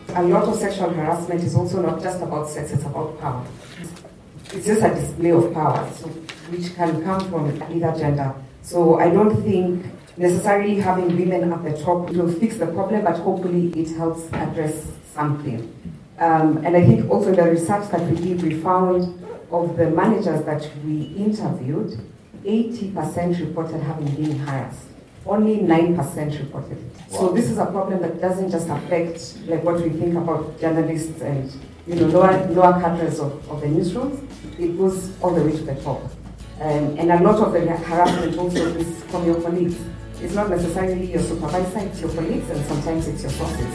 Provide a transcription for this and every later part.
A lot of sexual harassment is also not just about sex, it's about power. It's just a display of power, so, which can come from either gender. So I don't think necessarily having women at the top will fix the problem, but hopefully it helps address something. And I think also in the research that we did, we found of the managers that we interviewed, 80% reported having been harassed. Only 9% reported it. Wow. So this is a problem that doesn't just affect like what we think about journalists and lower cadres of the newsrooms. It goes all the way to the top. And a lot of the harassment also is from your colleagues. It's not necessarily your supervisor, it's your colleagues, and sometimes it's your bosses.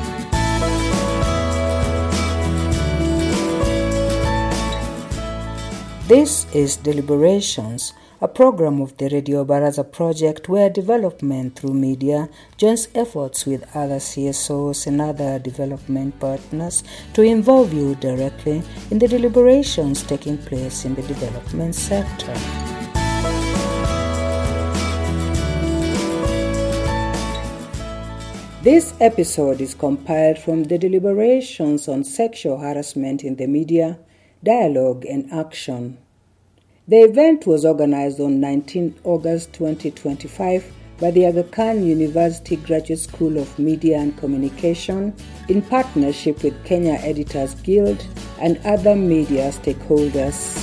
This is Deliberations, a program of the Radio Baraza project where development through media joins efforts with other CSOs and other development partners to involve you directly in the deliberations taking place in the development sector. This episode is compiled from the deliberations on sexual harassment in the media, dialogue and action. The event was organized on 19 August 2025 by the Aga Khan University Graduate School of Media and Communication in partnership with Kenya Editors Guild and other media stakeholders.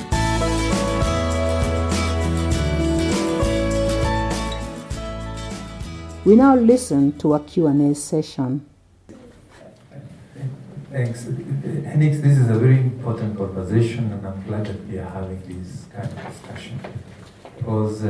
We now listen to a Q&A session. Thanks. Henix, this is a very important conversation, and I'm glad that we are having this kind of discussion. Because,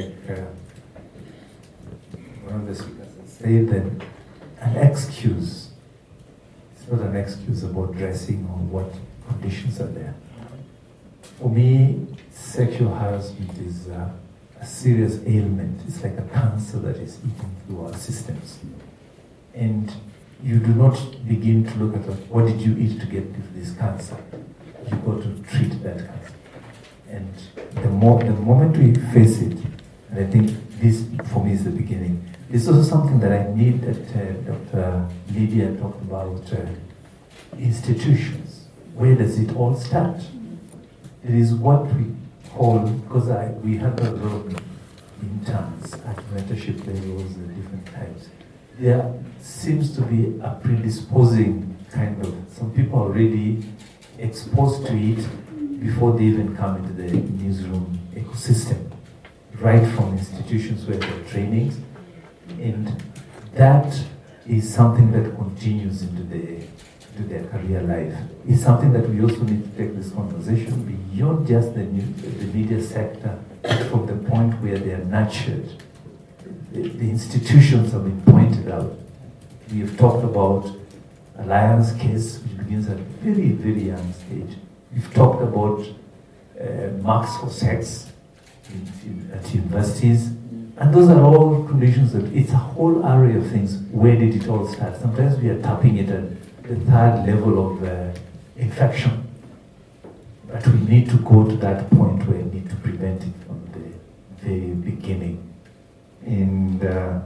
one of the speakers said that an excuse, it's not an excuse about dressing or what conditions are there. For me, sexual harassment is a serious ailment. It's like a cancer that is eating through our systems. And you do not begin to look at what did you eat to get this cancer. You go to treat that cancer. And the moment we face it, and I think this for me is the beginning, it's also something that I need that Dr. Lydia talked about, institutions. Where does it all start? It is what we call, because we have a lot of interns at mentorship levels and different types. There seems to be a predisposing kind of, some people are already exposed to it before they even come into the newsroom ecosystem, right from institutions where there are trainings. And that is something that continues into their career life. It's something that we also need to take this conversation beyond just the media sector, from the point where they are nurtured. The institutions have been pointed out. We have talked about Alliance case, which begins at a very, very young stage. We've talked about marks for sex at universities. And those are all conditions that it's a whole array of things. Where did it all start? Sometimes we are tapping it at the third level of infection. But we need to go to that point where we need to prevent it from the very beginning. And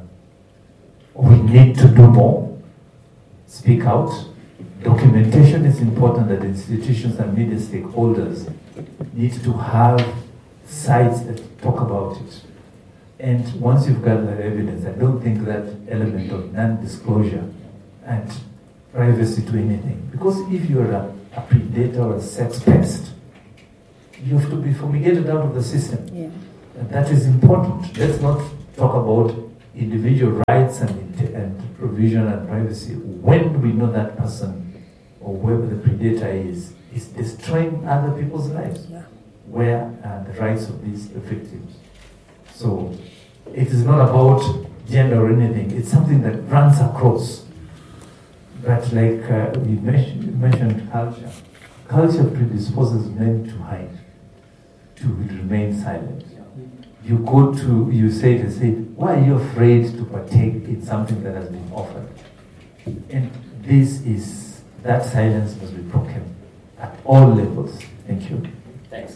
we need to do more, speak out. Documentation is important, that institutions and media stakeholders need to have sites that talk about it. And once you've got that evidence, I don't think that element of non-disclosure and privacy to anything. Because if you're a predator or a sex pest, you have to be fumigated out of the system. Yeah. And that is important. Let's not talk about individual rights and provision and privacy when we know that person or whoever the predator is destroying other people's lives. Yeah. Where are the rights of these victims? So it is not about gender or anything. It's something that runs across. But like we mentioned culture. Culture predisposes men to hide, to remain silent. You say, why are you afraid to partake in something that has been offered? And that silence must be broken at all levels. Thank you. Thanks.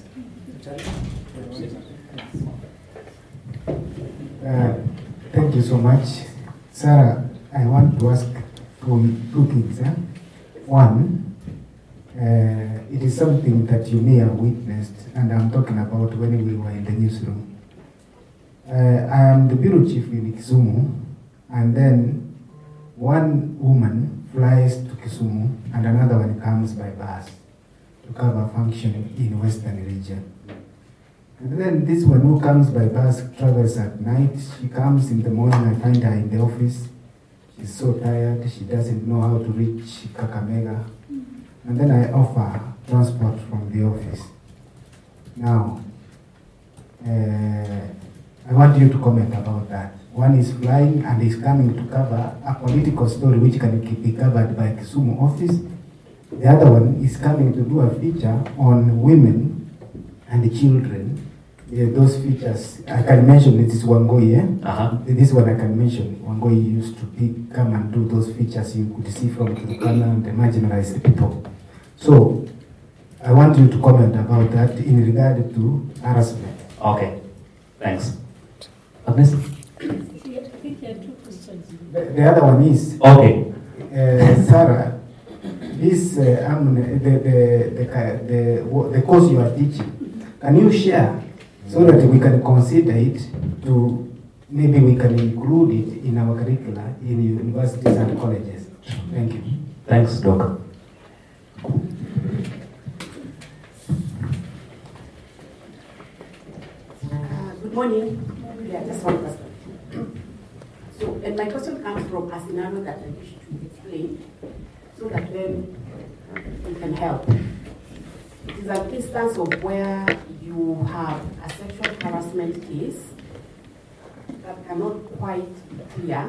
Thank you so much. Sarah, I want to ask two things. One, it is something that you may have witnessed, and I'm talking about when we were in the newsroom. I am the bureau chief in Kisumu, and then one woman flies to Kisumu, and another one comes by bus to cover function in Western region. And then this one who comes by bus travels at night. She comes in the morning, I find her in the office. She's so tired, she doesn't know how to reach Kakamega. And then I offer transport from the office. Now, I want you to comment about that. One is flying and is coming to cover a political story which can be covered by Kisumu office. The other one is coming to do a feature on women and children. Those features, I can mention it is Wangoi. This one I can mention. Wangoi used to come and do those features you could see from Turkana and the marginalized people. So, I want you to comment about that in regard to harassment. Okay, thanks. Agnes? I think there are two questions. The other one is, okay. Sarah, this the course you are teaching, can you share so that we can consider it to maybe we can include it in our curricula in universities and colleges? Thank you. Thanks, Doc. Good morning. Yeah, just one question. So, and my question comes from a scenario that I wish to explain so that then we can help. It is an instance of where you have a sexual harassment case that cannot quite be clear.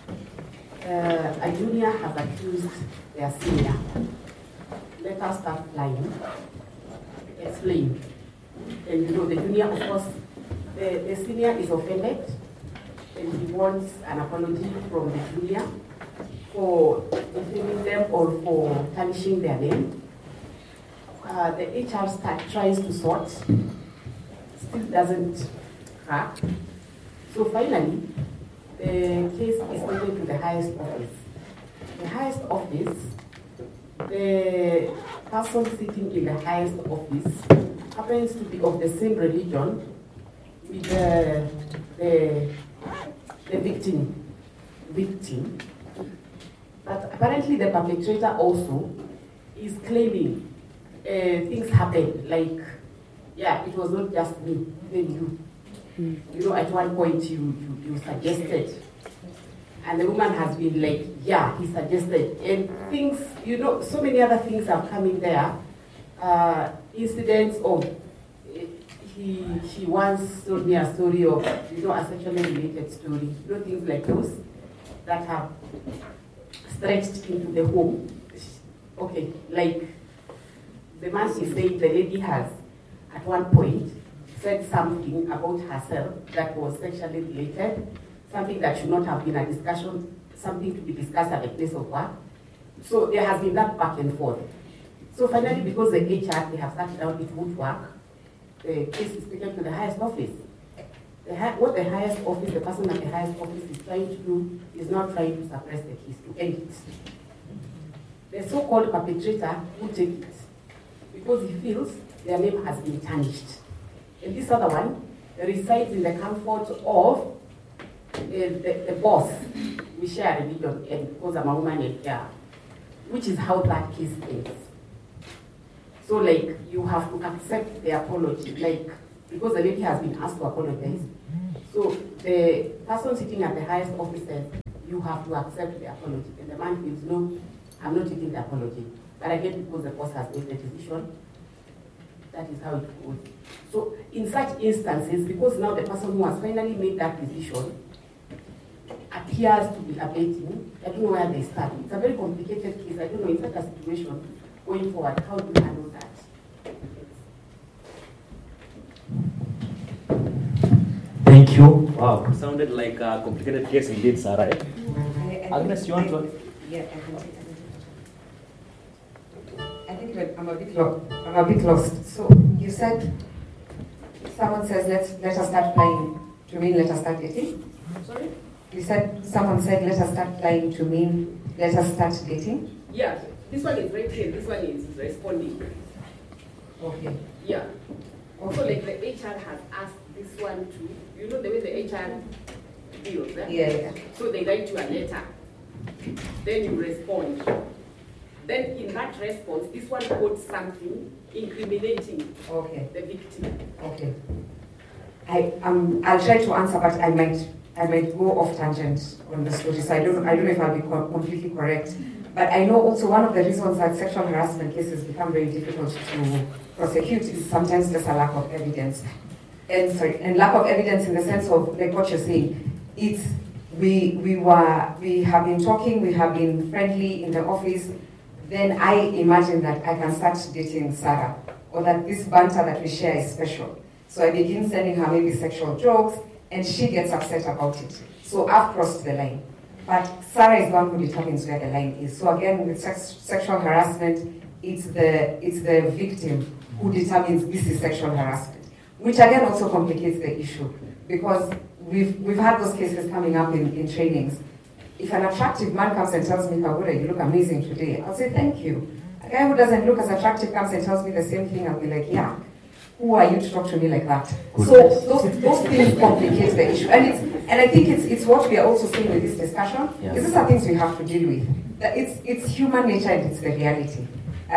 A junior has accused their senior. Let us start flying. Explain. And you know, the junior, of course, the senior is offended and he wants an apology from the junior for defaming them or for tarnishing their name. The HR staff tries to sort, still doesn't crack. So finally, the case is taken to the highest office. The highest office, the person sitting in the highest office happens to be of the same religion with the victim. But apparently the perpetrator also is claiming things happened, like, yeah, it was not just me, even you. You know, at one point you suggested, and the woman has been like, yeah, he suggested, and things, you know, so many other things are coming there. Incidents of, she once told me a story of, you know, a sexually related story, you know, things like those that have stretched into the home. Okay, like the man is saying the lady has, at one point, said something about herself that was sexually related, something that should not have been a discussion, something to be discussed at the place of work. So there has been that back and forth. So finally, because the HR, they have sat down, it won't work, the case is taken to the highest office. What the highest office, the person at the highest office is trying to do is not trying to suppress the case, to end it. The so-called perpetrator will take it because he feels their name has been tarnished. And this other one resides in the comfort of the boss. We share religion, and because I'm a woman and yeah, which is how that case ends. So like, you have to accept the apology, like, because the lady has been asked to apologize. So the person sitting at the highest office says, you have to accept the apology. And the man feels, no, I'm not taking the apology. But again, because the boss has made the decision, that is how it goes. So in such instances, because now the person who has finally made that decision appears to be abating, I don't know where they start. It's a very complicated case. I don't know, in such a situation, going forward, how do you handle that? Thank you. Wow, it sounded like a complicated case indeed, Sarah. Agnes, you want to? Yeah, I think I'm a bit lost. So you said, if someone says, let us start flying, do you mean let us start dating? Sorry? You said, someone said, let us start lying to mean, let us start dating? Yeah, this one is writing, this one is responding. Okay. Yeah. Okay. So like the HR has asked this one to, you know the way the HR deals, eh? Yeah. So they write you a letter, then you respond. Then in that response, this one quotes something incriminating Okay. the victim. Okay. I'll try to answer, but I might go off tangent on the story, so I don't know if I'll be completely correct. But I know also one of the reasons that sexual harassment cases become very difficult to prosecute is sometimes just a lack of evidence. And lack of evidence in the sense of, like what you're saying, it's we have been talking, we have been friendly in the office, then I imagine that I can start dating Sarah, or that this banter that we share is special. So I begin sending her maybe sexual jokes, and she gets upset about it. So I've crossed the line. But Sarah is the one who determines where the line is. So again, with sexual harassment, it's the victim who determines this is sexual harassment, which again also complicates the issue, because we've had those cases coming up in trainings. If an attractive man comes and tells me, Kagura, you look amazing today, I'll say thank you. A guy who doesn't look as attractive comes and tells me the same thing, I'll be like, yeah. Who are you to talk to me like that? Good. So those things complicate the issue. And I think it's what we are also saying with this discussion. Yeah. These are things we have to deal with. That it's human nature and it's the reality.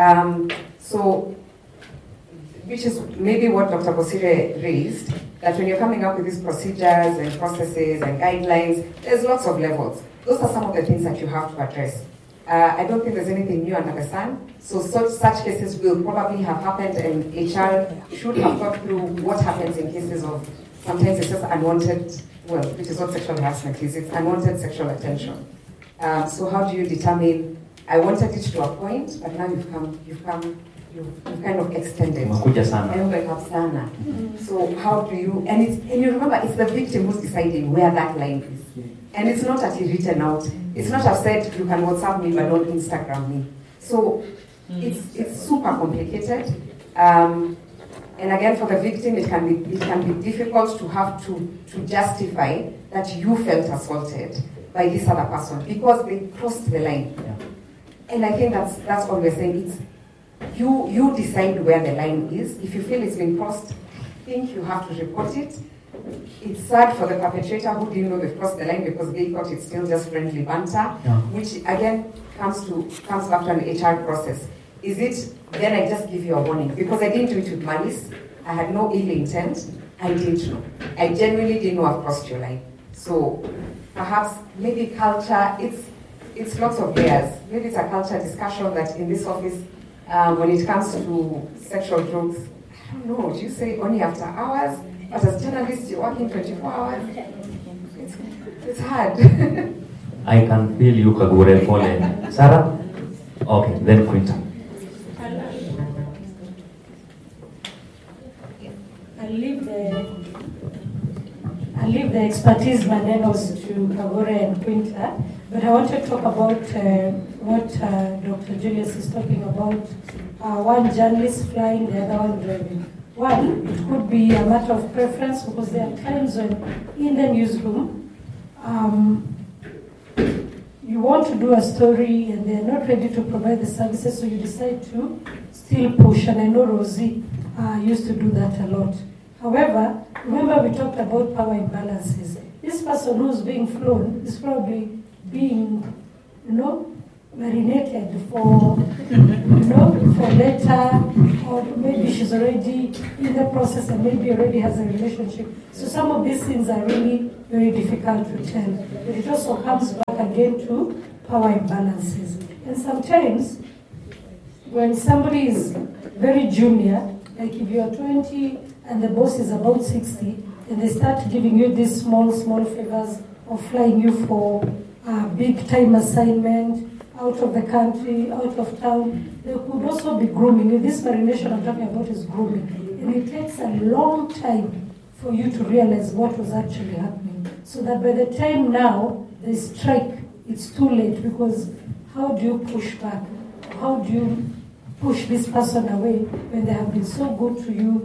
So, which is maybe what Dr. Bosire raised, that when you're coming up with these procedures and processes and guidelines, there's lots of levels. Those are some of the things that you have to address. I don't think there's anything new under the sun. So such cases will probably have happened, and HR should have thought through what happens in cases of, sometimes it's just unwanted, well, which is what sexual harassment is, it's unwanted sexual attention. So how do you determine, I wanted it to a point, but now you've kind of extended. Umekuja sana. Sana. So how do you, and you remember, it's the victim who's deciding where that line is. And it's not actually written out. It's not I've said you can WhatsApp me but don't Instagram me. So it's super complicated. And again, for the victim, it can be difficult to have to justify that you felt assaulted by this other person because they crossed the line. Yeah. And I think that's all we're saying. It's you decide where the line is. If you feel it's been crossed, I think you have to report it. It's sad for the perpetrator who didn't know they've crossed the line because they thought it's still just friendly banter, yeah. Which again comes back to an HR process. Is it, then I just give you a warning because I didn't do it with malice, I had no ill intent, I didn't know. I genuinely didn't know I've crossed your line. So perhaps maybe culture, it's lots of layers. Maybe it's a culture discussion that in this office, when it comes to sexual jokes, I don't know, do you say only after hours? But as journalists, you're working 24 hours. It's hard. I can feel you, Kagure, Pole. Sarah? Okay, then Quinta. I'll leave the expertise manuals to Kagure and Quinta, but I want to talk about what Dr. Julius is talking about. One journalist flying, the other one driving. One, it could be a matter of preference because there are times when in the newsroom, you want to do a story and they're not ready to provide the services, so you decide to still push. And I know Rosie used to do that a lot. However, remember we talked about power imbalances. This person who's being flown is probably being, marinated for later, or maybe she's already in the process and maybe already has a relationship. So some of these things are really very difficult to tell. But it also comes back again to power imbalances. And sometimes when somebody is very junior, like if you're 20 and the boss is about 60, and they start giving you these small favors of flying you for a big time assignment, out of the country, out of town. There could also be grooming. This marination I'm talking about is grooming. And it takes a long time for you to realize what was actually happening. So that by the time now they strike, it's too late, because how do you push back? How do you push this person away when they have been so good to you,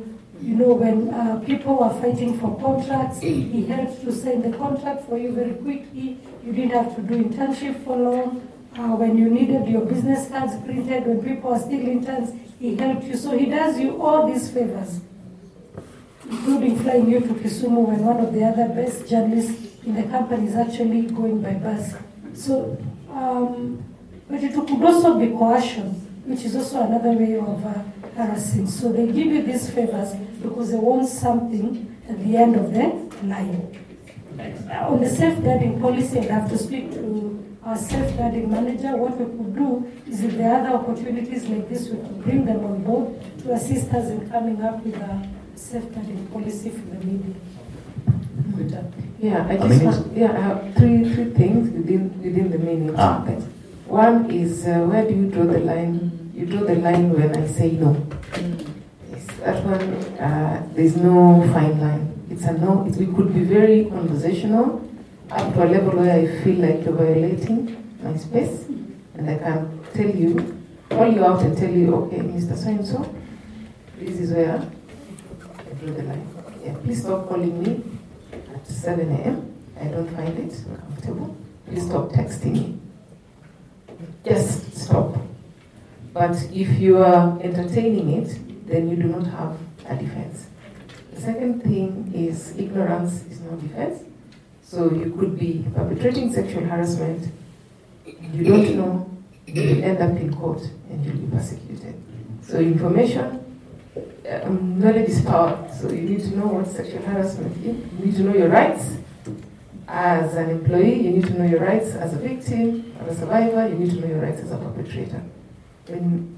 when people were fighting for contracts, he helped to sign the contract for you very quickly. You didn't have to do internship for long. When you needed your business cards printed, when people were still interns, he helped you. So he does you all these favors, including flying you to Kisumu when one of the other best journalists in the company is actually going by bus. So, but it could also be coercion, which is also another way of harassing. So they give you these favors because they want something at the end of the line. On the safeguarding policy, I'd have to speak to our safeguarding manager. What we could do is, if there are other opportunities like this, we could bring them on board to assist us in coming up with a safeguarding policy for the media. Yeah, I have three things within the minute. One is, where do you draw the line? You draw the line when I say no. Yes, that one, there's no fine line. It's a no. We could be very conversational up to a level where I feel like you're violating my space, and I can call you out and tell you, okay, Mr. So-and-so, this is where I draw the line. Yeah, please stop calling me at 7 a.m. I don't find it comfortable. Please stop texting me. Just stop. But if you are entertaining it, then you do not have a defense. The second thing is, ignorance is no defense. So you could be perpetrating sexual harassment, you don't know, you'll end up in court and you'll be persecuted. So information, knowledge is power. So you need to know what sexual harassment is. You need to know your rights as an employee. You need to know your rights as a victim, as a survivor. You need to know your rights as a perpetrator. When,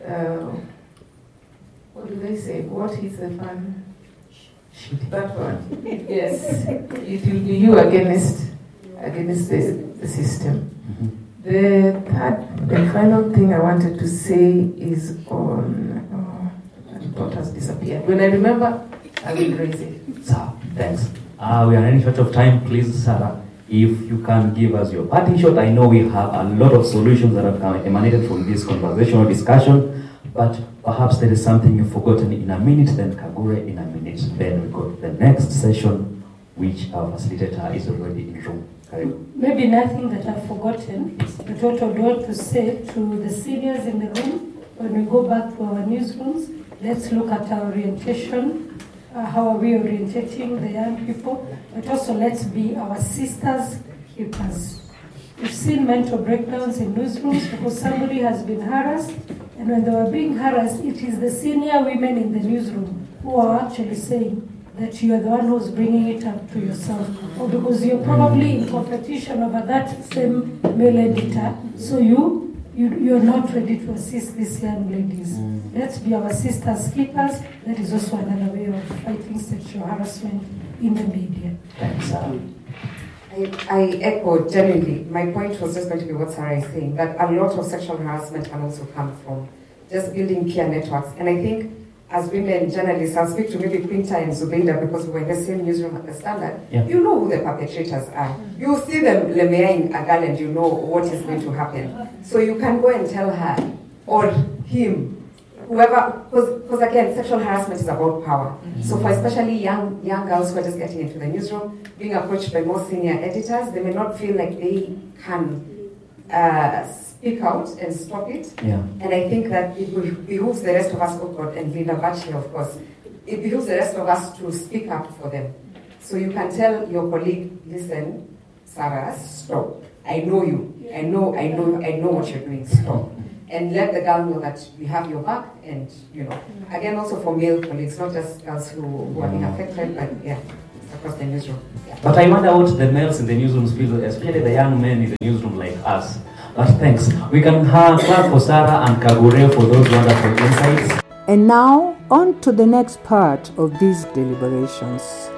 what do they say? What is the fan? That one. Yes. It will be you against the system. The third and final thing I wanted to say is on, the thought has disappeared. When I remember, I will raise it. So, thanks. We are running short of time. Please, Sarah, if you can give us your parting shot. I know we have a lot of solutions that have emanated from this conversational discussion, but perhaps there is something you've forgotten in a minute, then Kagure in a minute. Then we go to the next session, which our facilitator is already in room. Maybe nothing that I've forgotten, but what I would want to say to the seniors in the room, when we go back to our newsrooms, let's look at our orientation. How are we orientating the young people? But also let's be our sisters' keepers. We've seen mental breakdowns in newsrooms because somebody has been harassed, and when they were being harassed, it is the senior women in the newsroom who are actually saying that you are the one who's bringing it up to yourself, or because you're probably in competition over that same male editor, so you're not ready to assist these young ladies. Let's be our sisters' keepers. That is also another way of fighting sexual harassment in the media. Thanks, Sarah. I echo genuinely. My point was just going to be what Sarah is saying, that a lot of sexual harassment can also come from just building peer networks. And I think as women journalists, I'll speak to maybe Quinta and Zubeida because we were in the same newsroom at the Standard. Yeah. You know who the perpetrators are. You see them lemeaing a girl and you know what is going to happen. So you can go and tell her or him, whoever, because again, sexual harassment is about power. So for especially young girls who are just getting into the newsroom, being approached by more senior editors, they may not feel like they can speak out and stop it. Yeah. And I think that it behooves the rest of us, oh God, and Linda Bachelor, of course, it behooves the rest of us to speak up for them. So you can tell your colleague, listen, Sarah, stop. I know you. I know what you're doing. Stop. And let the girl know that we have your back, and again, also for male colleagues, not just girls who are being affected, but across the newsroom. Yeah. But I wonder what the males in the newsrooms feel, especially the young men in the newsroom like us. But thanks. We can clap for Sarah and Kagure for those wonderful insights. And now, on to the next part of these deliberations.